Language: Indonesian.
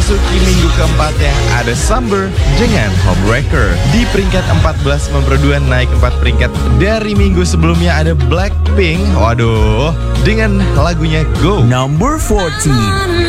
Memasuki minggu keempatnya ada Summer dengan Homewrecker. Di peringkat 14 memperduan naik 4 peringkat dari minggu sebelumnya ada Blackpink. Waduh, dengan lagunya Go. Number 14.